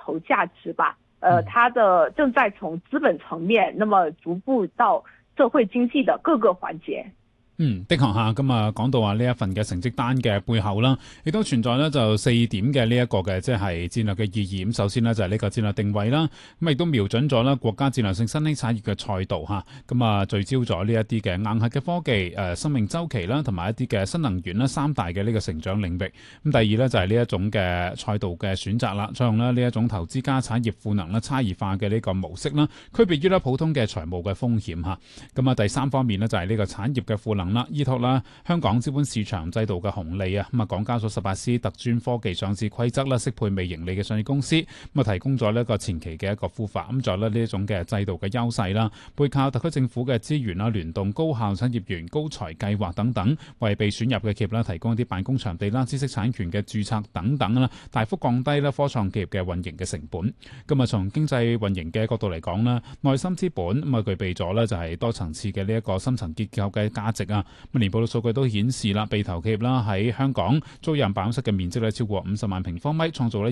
投价值吧，它的正在從資本層面，那麼逐步到社會經濟的各個環節。 的確嚇，咁啊講到話呢一份嘅成績單嘅背後啦，亦都存在呢就4點嘅呢一個嘅即係戰略嘅意義。咁首先呢，就係呢個戰略定位啦，咁亦都瞄準咗啦國家戰略性新興產業嘅賽道嚇，咁啊聚焦咗呢一啲嘅硬核嘅科技、生命週期啦，同埋一啲嘅新能源啦3大嘅呢個成長領域。咁第二呢，就係呢一種嘅賽道嘅選擇啦，採用呢一種投資加產業賦能啦差異化嘅呢個模式啦，區別於呢普通嘅財務嘅風險嚇。咁啊第三方面呢，就係呢個產業嘅賦能啦，依託啦香港資本市場制度嘅紅利啊，咁啊港交所18C 特專科技上市規則啦，適配未盈利嘅上市公司，咁啊提供咗呢一個前期嘅一個孵化，咁再呢一種嘅制度嘅優勢啦，背靠特區政府嘅資源啦，聯動高效產業園高才計劃等等，為被選入嘅企業啦提供一啲辦公場地啦、知識產權嘅註冊等等啦，大幅降低啦科創企業嘅運營嘅成本。咁啊從經濟運營嘅角度嚟講啦，內心資本咁啊具備咗呢就係多層次嘅呢一個深層結構嘅價值啊。年報嘅數據都顯示啦，被投企業啦喺香港租賃辦公室嘅面積咧超過50萬平方米，創造呢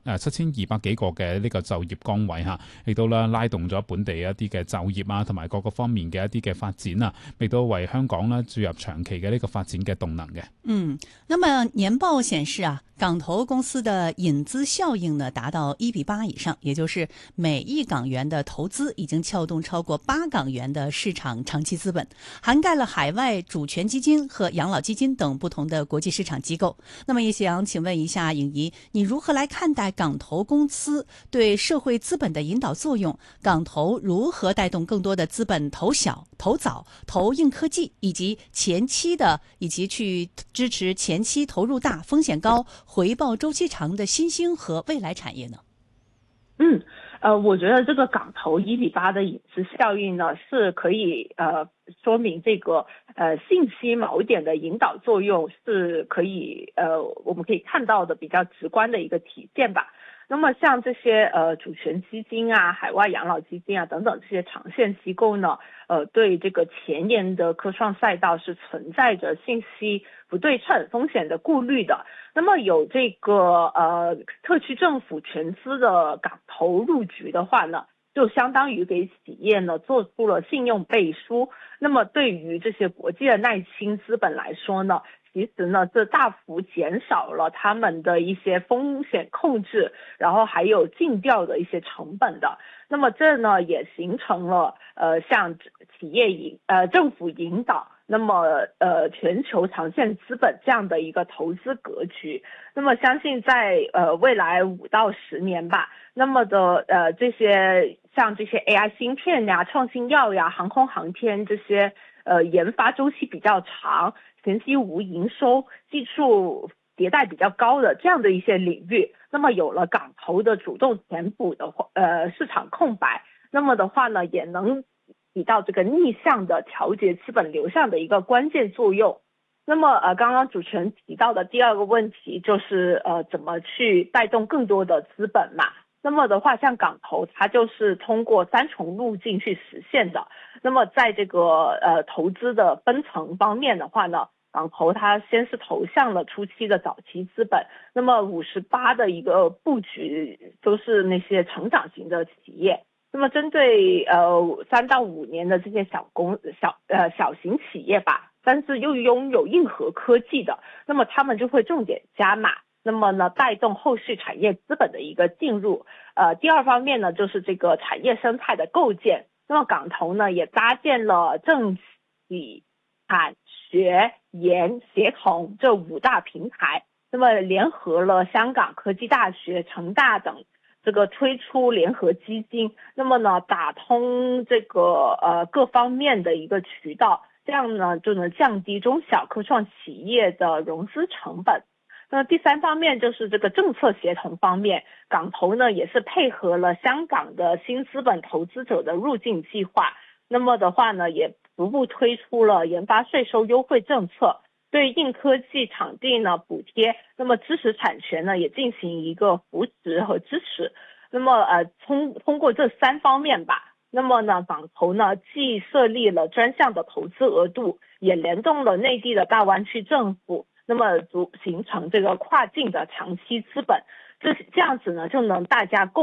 7200幾個嘅呢個就業崗位嚇，亦都啦拉動咗本地一啲嘅就業啊，同埋各個方面嘅一啲嘅發展啊，亦都為香港啦注入長期嘅呢個發展嘅動能嘅。 那麼年報顯示啊，港投公司的引資效應呢達到1:8以上，也就是每1港元的投資已經撬動超過8港元的市場長期資本，涵蓋了海外主權基金和養老基金等不同的國際市場機構。那麼也想請問一下穎儀，你如何來看待港投公司對社會資本的引導作用？港投如何帶動更多的資本投小、投早、投硬科技，以及去支持前期投入大、風險高、回報周期長的新興和未來產業呢？ 我覺得這個港投1:8的引資效應呢，是可以說明這個信息錨點的引導作用是可以我們可以看到的比較直觀的一個體現吧。那麼像這些主權基金啊、海外養老基金啊等等這些長線機構呢，對這個前沿的科創賽道是存在着信息不對稱風險的顧慮的。那麼有這個特區政府全資的港投入局的話呢，就相當於給企業呢做出了信用背書。那麼對於這些國際的耐青資本來說呢，其實呢，這大幅減少了他們的一些風險控制，然後還有盡調的一些成本的。那麼這呢，也形成了向企業政府引導，那麼全球長線資本這樣的一個投資格局。那麼相信在未來5到10年吧，那麼的這些像這些 AI 芯片呀、創新藥呀、航空航天這些研發周期比較長、前期無營收、技術迭代比較高的這樣的一些領域，那麼有了港投的主動填補的市場空白，那麼的話呢，也能起到這個逆向的調節資本流向的一個關鍵作用。那麼剛剛主持人提到的第二個問題就是怎麼去帶動更多的資本嘛？那麼的話，像港投，它就是通過3重路徑去實現的。那麼在這個投資的分層方面的話呢，港投它先是投向了初期的早期資本，那麼58的一個布局都是那些成長型的企業。那麼針對3到5年的這些小型企業吧，但是又擁有硬核科技的，那麼他們就會重點加碼，那麼呢帶動後續產業資本的一個進入。第二方面呢，就是這個產業生態的構建。那麼港投呢也搭建了政企產學研協同這5大平台，那麼聯合了香港科技大學、成大等這個推出聯合基金，那麼呢打通這個各方面的一個渠道，這樣呢就能降低中小科創企業的融資成本。那第三方面就是這個政策協同方面，港投呢也是配合了香港的新資本投資者的入境計劃，那麼的話呢也逐步推出了研發稅收優惠政策，對硬科技場地呢補貼，那麼知識產權呢也進行一個扶持和支持。那麼通過這3方面吧，那麼呢港投呢既設立了專項的投資額度，也聯動了內地的大灣區政府，那麼形成這個跨境的長期資本，這樣子呢就能大家共